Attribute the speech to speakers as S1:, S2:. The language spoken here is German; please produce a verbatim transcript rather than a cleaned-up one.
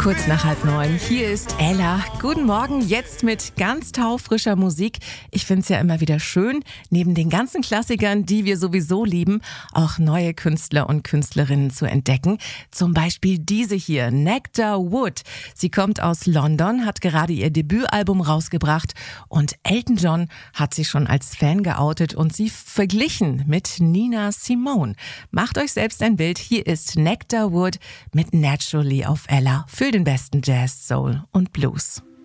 S1: Kurz nach halb neun, hier ist Ella. Guten Morgen, jetzt mit ganz taufrischer Musik. Ich finde es ja immer wieder schön, neben den ganzen Klassikern, die wir sowieso lieben, auch neue Künstler und Künstlerinnen zu entdecken. Zum Beispiel diese hier, Nectar Wood. Sie kommt aus London, hat gerade ihr Debütalbum rausgebracht und Elton John hat sie schon als Fan geoutet und sie verglichen mit Nina Simone. Macht euch selbst ein Bild, hier ist Nectar Wood mit Naturally auf Ella für den besten Jazz, Soul und Blues.